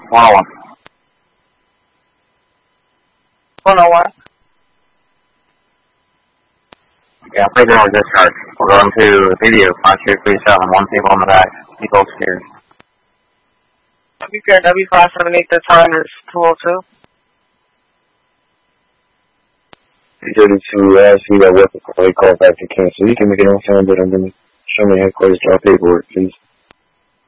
101. 101. Yeah, please over discharge. We're going to video 5237, one table in the back. People scared. W578, the time is 202. 32, I see that weapon play call back to cancel. You can make it on phone, but I'm going to show me headquarters, draw paperwork, please.